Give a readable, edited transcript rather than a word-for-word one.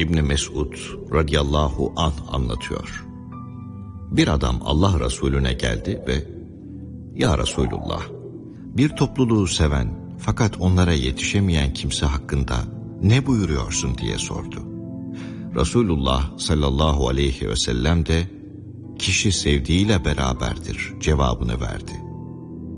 İbni Mesud radıyallahu anh anlatıyor. Bir adam Allah Resulüne geldi ve "Ya Resulullah, bir topluluğu seven fakat onlara yetişemeyen kimse hakkında ne buyuruyorsun?" diye sordu. Resulullah sallallahu aleyhi ve sellem de "Kişi sevdiğiyle beraberdir" cevabını verdi.